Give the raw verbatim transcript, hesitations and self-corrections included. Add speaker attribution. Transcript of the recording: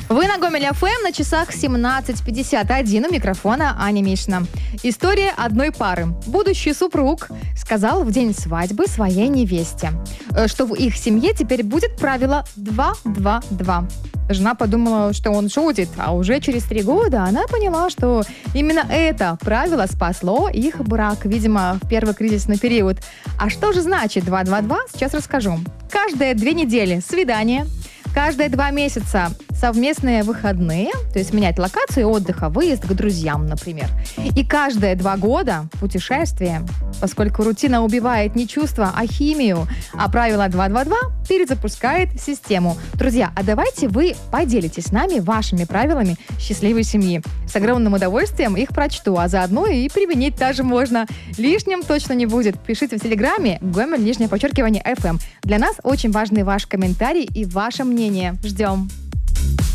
Speaker 1: Вы на Гомель эф эм, на часах семнадцать пятьдесят один, у микрофона Аня Мишина. История одной пары. Будущий супруг сказал в день свадьбы своей невесте, что в их семье теперь будет правило два-два-два. Жена подумала, что он шутит, а уже через три года она поняла, что именно это правило спасло их брак, видимо, в первый кризисный период. А что же значит два-два-два, сейчас расскажу. Каждые две недели свидание, каждые два месяца совместные выходные, то есть менять локацию отдыха, выезд к друзьям, например. И каждые два года путешествие, поскольку рутина убивает не чувства, а химию, а правило два-два-два перезапускает систему. Друзья, а давайте вы поделитесь с нами вашими правилами счастливой семьи. С огромным удовольствием их прочту, а заодно и применить даже можно. Лишним точно не будет. Пишите в Телеграме Гомель, нижнее подчеркивание, эф эм. Для нас очень важны ваш комментарий и ваше мнение. Ждем.